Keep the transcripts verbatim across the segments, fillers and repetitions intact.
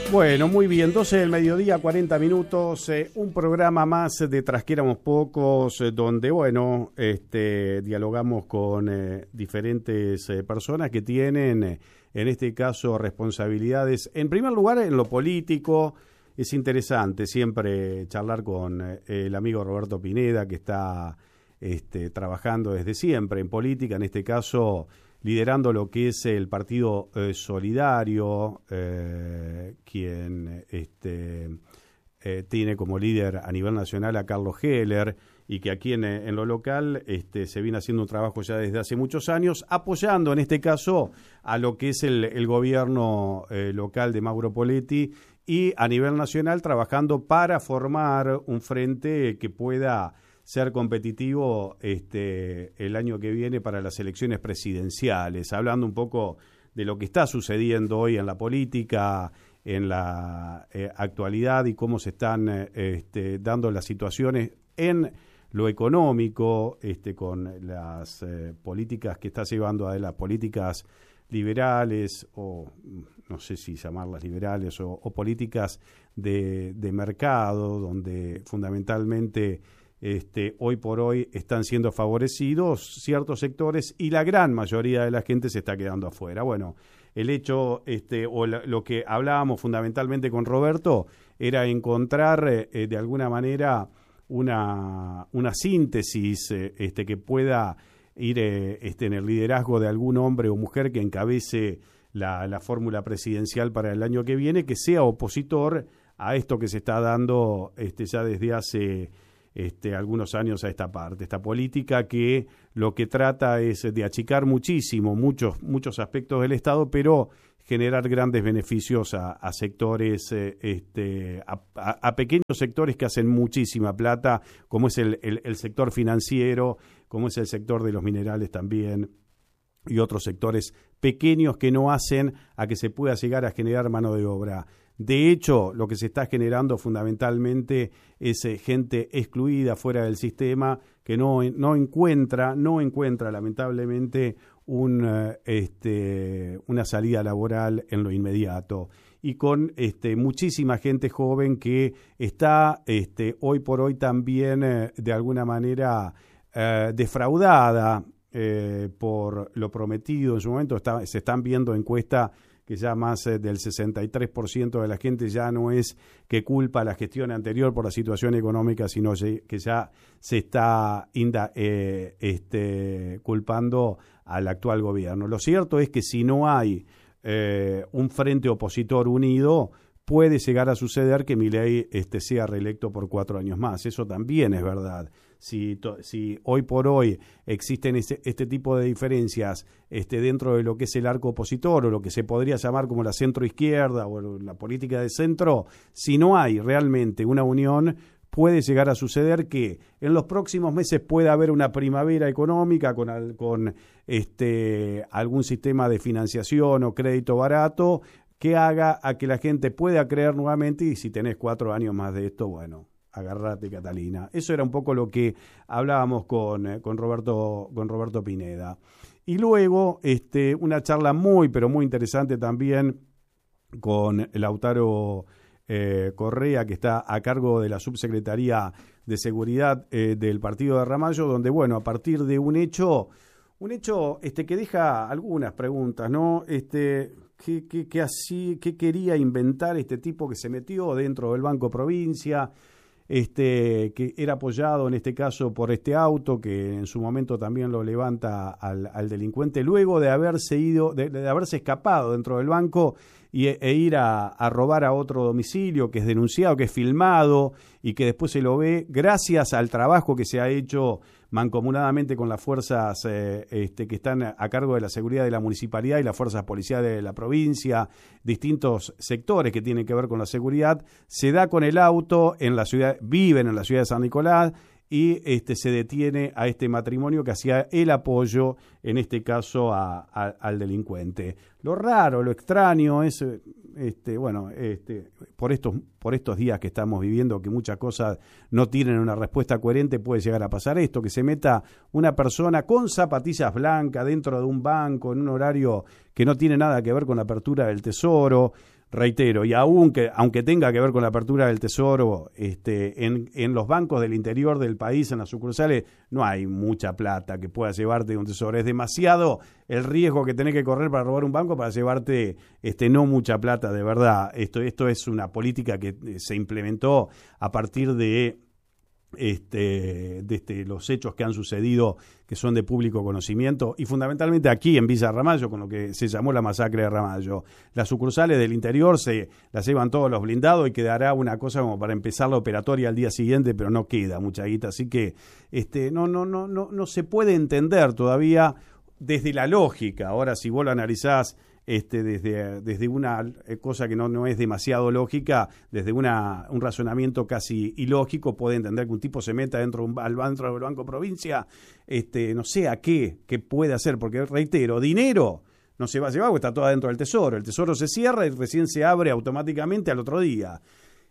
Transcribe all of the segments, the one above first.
Bueno, muy bien, doce del mediodía, cuarenta minutos, eh, un programa más de Trasquéramos Pocos, eh, donde, bueno, este, dialogamos con eh, diferentes eh, personas que tienen, eh, en este caso, responsabilidades. En primer lugar, en lo político, es interesante siempre charlar con eh, el amigo Roberto Pineda, que está este, trabajando desde siempre en política, en este caso liderando lo que es el Partido eh, Solidario, eh, quien este, eh, tiene como líder a nivel nacional a Carlos Heller, y que aquí en, en lo local este, se viene haciendo un trabajo ya desde hace muchos años, apoyando en este caso a lo que es el, el gobierno eh, local de Mauro Poletti, y a nivel nacional trabajando para formar un frente que pueda ser competitivo este, el año que viene para las elecciones presidenciales, hablando un poco de lo que está sucediendo hoy en la política, en la eh, actualidad, y cómo se están eh, este, dando las situaciones en lo económico, este, con las eh, políticas que está llevando a las políticas liberales, o no sé si llamarlas liberales, o, o políticas de, de mercado, donde fundamentalmente Este, hoy por hoy están siendo favorecidos ciertos sectores y la gran mayoría de la gente se está quedando afuera. Bueno, el hecho, este, o la, lo que hablábamos fundamentalmente con Roberto, era encontrar eh, de alguna manera una, una síntesis eh, este, que pueda ir eh, este, en el liderazgo de algún hombre o mujer que encabece la, la fórmula presidencial para el año que viene, que sea opositor a esto que se está dando este, ya desde hace Este, algunos años a esta parte, esta política que lo que trata es de achicar muchísimo, muchos, muchos aspectos del Estado, pero generar grandes beneficios a, a sectores, eh, este, a, a, a pequeños sectores que hacen muchísima plata, como es el, el, el sector financiero, como es el sector de los minerales también, y otros sectores pequeños que no hacen a que se pueda llegar a generar mano de obra. De hecho, lo que se está generando fundamentalmente es eh, gente excluida fuera del sistema que no, no encuentra, no encuentra lamentablemente un, uh, este, una salida laboral en lo inmediato, y con este, muchísima gente joven que está este, hoy por hoy también eh, de alguna manera eh, defraudada eh, por lo prometido. En su momento está, se están viendo encuestas que ya más eh, del sesenta y tres por ciento de la gente ya no es que culpa a la gestión anterior por la situación económica, sino que ya se está inda, eh, este, culpando al actual gobierno. Lo cierto es que si no hay eh, un frente opositor unido, puede llegar a suceder que Milei este, sea reelecto por cuatro años más. Eso también es verdad. Si, to, si hoy por hoy existen este, este tipo de diferencias este, dentro de lo que es el arco opositor, o lo que se podría llamar como la centroizquierda o la política de centro, si no hay realmente una unión, puede llegar a suceder que en los próximos meses pueda haber una primavera económica con, al, con este, algún sistema de financiación o crédito barato que haga a que la gente pueda creer nuevamente, y si tenés cuatro años más de esto, bueno, agárrate, Catalina. Eso era un poco lo que hablábamos con, eh, con, Roberto, con Roberto Pineda. Y luego este, una charla muy, pero muy interesante también con Lautaro eh, Correa, que está a cargo de la Subsecretaría de Seguridad eh, del Partido de Ramallo, donde, bueno, a partir de un hecho, un hecho este, que deja algunas preguntas, ¿no? Este... ¿Qué, qué, qué, así, ¿Qué quería inventar este tipo que se metió dentro del Banco Provincia, este, que era apoyado en este caso por este auto, que en su momento también lo levanta al, al delincuente, luego de haberse ido, de, de haberse escapado dentro del banco y, e ir a, a robar a otro domicilio, que es denunciado, que es filmado, y que después se lo ve gracias al trabajo que se ha hecho mancomunadamente con las fuerzas eh, este, que están a cargo de la seguridad de la municipalidad y las fuerzas policiales de la provincia, distintos sectores que tienen que ver con la seguridad. Se da con el auto en la ciudad, viven en la ciudad de San Nicolás, y este, se detiene a este matrimonio que hacía el apoyo, en este caso, a, a, al delincuente. Lo raro, lo extraño es, este, bueno, este, por estos, por estos días que estamos viviendo, que muchas cosas no tienen una respuesta coherente, puede llegar a pasar esto, que se meta una persona con zapatillas blancas dentro de un banco en un horario que no tiene nada que ver con la apertura del Tesoro. reitero, y aunque, aunque tenga que ver con la apertura del Tesoro, este, en, en los bancos del interior del país, en las sucursales, no hay mucha plata que pueda llevarte de un Tesoro. Es demasiado el riesgo que tenés que correr para robar un banco para llevarte este, no mucha plata, de verdad. Esto, esto es una política que se implementó a partir de... Este, de este, los hechos que han sucedido, que son de público conocimiento, y fundamentalmente aquí en Villa Ramallo, con lo que se llamó la masacre de Ramallo. Las sucursales del interior se las llevan todos los blindados y quedará una cosa como para empezar la operatoria al día siguiente, pero no queda mucha guita, así que este, no, no, no, no, no se puede entender todavía desde la lógica. Ahora, si vos lo analizás Este, desde, desde una cosa que no, no es demasiado lógica, desde una, un razonamiento casi ilógico, puede entender que un tipo se meta dentro, un, al, dentro del Banco Provincia, este, no sé a qué, qué puede hacer, porque reitero, dinero no se va a llevar porque está todo adentro del Tesoro, el Tesoro se cierra y recién se abre automáticamente al otro día.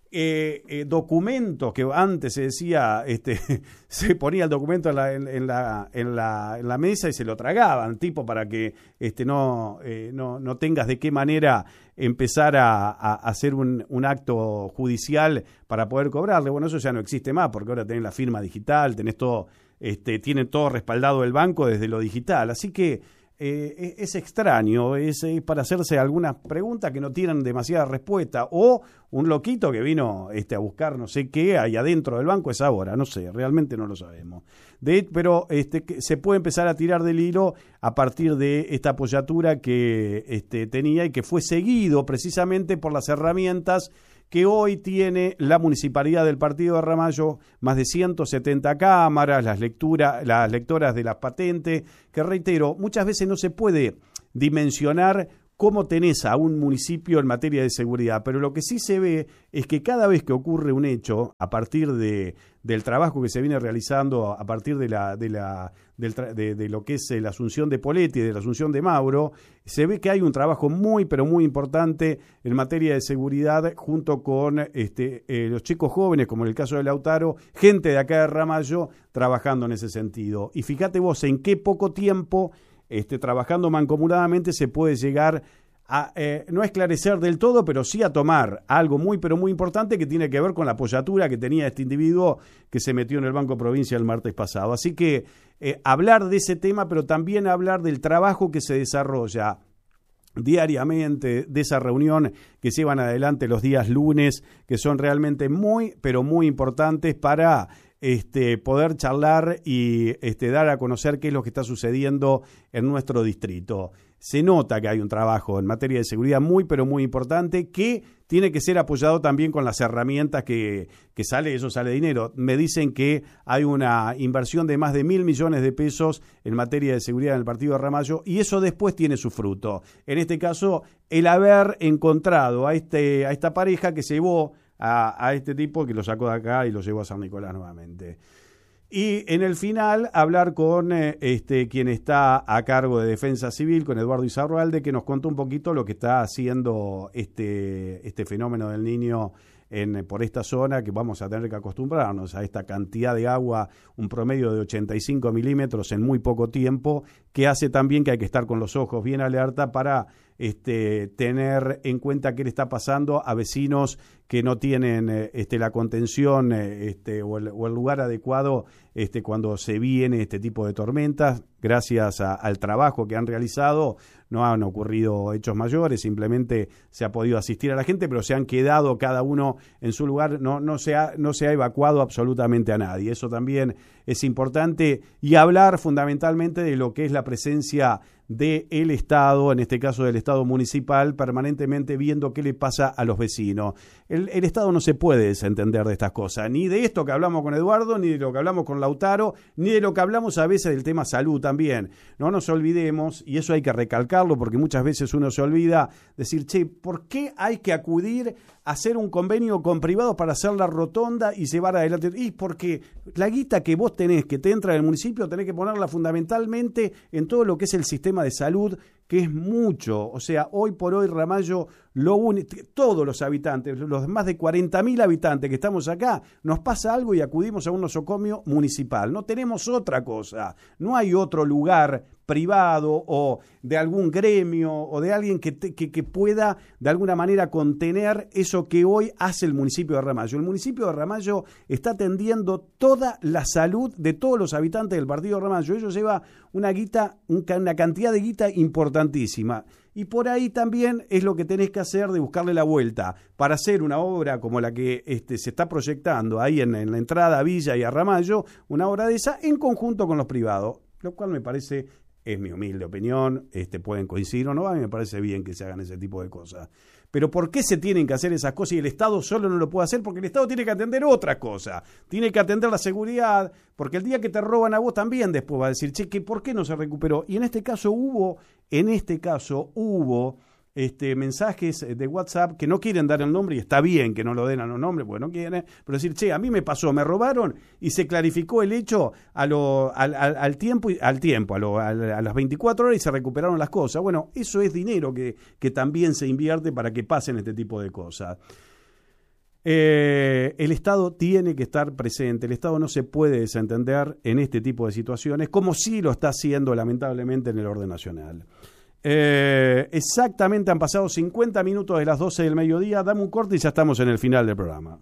Eh, eh, documentos que antes se decía, este, se ponía el documento en la, en, en, la, en, la, en la mesa y se lo tragaban, tipo para que este, no, eh, no, no tengas de qué manera empezar a, a hacer un, un acto judicial para poder cobrarle. Bueno, eso ya no existe más, porque ahora tenés la firma digital, tenés todo, este, tiene todo respaldado el banco desde lo digital, así que Eh, es extraño, es, es para hacerse algunas preguntas que no tienen demasiada respuesta, o un loquito que vino este, a buscar no sé qué ahí adentro del banco es ahora, no sé, realmente no lo sabemos. De, pero este, se puede empezar a tirar del hilo a partir de esta apoyatura que este, tenía y que fue seguido precisamente por las herramientas que hoy tiene la Municipalidad del Partido de Ramallo, más de ciento setenta cámaras, las, lectura, las lectoras de las patentes, que reitero, muchas veces no se puede dimensionar cómo tenés a un municipio en materia de seguridad, pero lo que sí se ve es que cada vez que ocurre un hecho, a partir de, del trabajo que se viene realizando, a partir de, la, de, la, del tra- de, de lo que es la asunción de Poletti, de la asunción de Mauro, se ve que hay un trabajo muy, pero muy importante en materia de seguridad, junto con este, eh, los chicos jóvenes, como en el caso de Lautaro, gente de acá de Ramallo, trabajando en ese sentido. Y fíjate vos en qué poco tiempo, este, trabajando mancomunadamente, se puede llegar a, eh, no a esclarecer del todo, pero sí a tomar algo muy, pero muy importante que tiene que ver con la apoyatura que tenía este individuo que se metió en el Banco Provincia el martes pasado. Así que eh, hablar de ese tema, pero también hablar del trabajo que se desarrolla diariamente, de esa reunión que llevan adelante los días lunes, que son realmente muy, pero muy importantes para este, poder charlar y este, dar a conocer qué es lo que está sucediendo en nuestro distrito. Se nota que hay un trabajo en materia de seguridad muy, pero muy importante, que tiene que ser apoyado también con las herramientas que, que sale, eso sale dinero. Me dicen que hay una inversión de más de mil millones de pesos en materia de seguridad en el Partido de Ramallo, y eso después tiene su fruto. En este caso, el haber encontrado a, este, a esta pareja que llevó a, a este tipo, que lo sacó de acá y lo llevó a San Nicolás nuevamente. Y en el final hablar con eh, este quien está a cargo de Defensa Civil, con Eduardo Izarralde, que nos contó un poquito lo que está haciendo este, este fenómeno del Niño en, por esta zona, que vamos a tener que acostumbrarnos a esta cantidad de agua, un promedio de ochenta y cinco milímetros en muy poco tiempo, que hace también que hay que estar con los ojos bien alerta para este, tener en cuenta qué le está pasando a vecinos que no tienen este, la contención este, o, el, o el lugar adecuado este, cuando se viene este tipo de tormentas. Gracias a, al trabajo que han realizado, no han ocurrido hechos mayores, simplemente se ha podido asistir a la gente, pero se han quedado cada uno en su lugar, no, no, se ha, no se ha evacuado absolutamente a nadie. Eso también es importante, y hablar fundamentalmente de lo que es la presencia del Estado, en este caso del Estado municipal, permanentemente viendo qué le pasa a los vecinos. El, el Estado no se puede desentender de estas cosas, ni de esto que hablamos con Eduardo, ni de lo que hablamos con Lautaro, ni de lo que hablamos a veces del tema salud también. No nos olvidemos, y eso hay que recalcarlo porque muchas veces uno se olvida, decir, che, ¿por qué hay que acudir a hacer un convenio con privados para hacer la rotonda y llevar adelante? Y porque la guita que vos tenés, que te entra del municipio, tenés que ponerla fundamentalmente en todo lo que es el sistema de salud, que es mucho. O sea, hoy por hoy Ramallo, lo un... todos los habitantes, los más de cuarenta mil habitantes que estamos acá, nos pasa algo y acudimos a un nosocomio municipal. No tenemos otra cosa, no hay otro lugar privado o de algún gremio o de alguien que, te, que, que pueda de alguna manera contener eso que hoy hace el municipio de Ramallo. El municipio de Ramallo está atendiendo toda la salud de todos los habitantes del partido de Ramallo. Ellos lleva una guita, una cantidad de guita importantísima. Y por ahí también es lo que tenés que hacer de buscarle la vuelta para hacer una obra como la que este, se está proyectando ahí en, en la entrada a Villa y a Ramallo, una obra de esa en conjunto con los privados, lo cual me parece, es mi humilde opinión, este, pueden coincidir o no, a mí me parece bien que se hagan ese tipo de cosas. Pero ¿por qué se tienen que hacer esas cosas y el Estado solo no lo puede hacer? Porque el Estado tiene que atender otra cosa, tiene que atender la seguridad, porque el día que te roban a vos también después va a decir, che, que ¿por qué no se recuperó? Y en este caso hubo, en este caso hubo este, mensajes de WhatsApp que no quieren dar el nombre, y está bien que no lo den a los nombres, porque no quieren, pero decir, che, a mí me pasó, me robaron, y se clarificó el hecho a lo, al, al, al tiempo, al tiempo a, lo, a, a las veinticuatro horas y se recuperaron las cosas. Bueno, eso es dinero que, que también se invierte para que pasen este tipo de cosas. Eh, el Estado tiene que estar presente, el Estado no se puede desentender en este tipo de situaciones, como sí lo está haciendo lamentablemente en el orden nacional. Eh, exactamente han pasado cincuenta minutos de las doce del mediodía, dame un corte y ya estamos en el final del programa.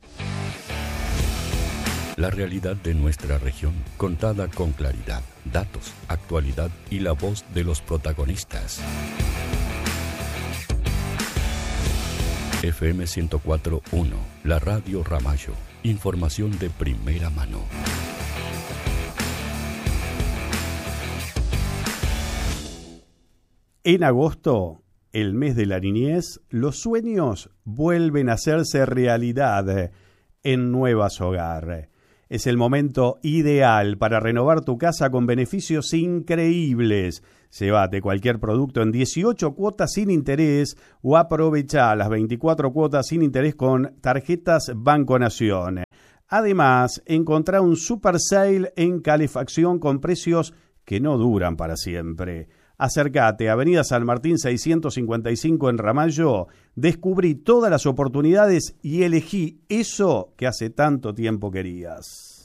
La realidad de nuestra región, contada con claridad, datos, actualidad y la voz de los protagonistas. F M ciento cuatro punto uno, la radio Ramallo, información de primera mano. En agosto, el mes de la niñez, los sueños vuelven a hacerse realidad en Nuevas Hogar. Es el momento ideal para renovar tu casa con beneficios increíbles. Llévate cualquier producto en dieciocho cuotas sin interés o aprovecha las veinticuatro cuotas sin interés con tarjetas Banco Nación. Además, encontrá un super sale en calefacción con precios que no duran para siempre. Acércate a Avenida San Martín seiscientos cincuenta y cinco en Ramallo, descubrí todas las oportunidades y elegí eso que hace tanto tiempo querías.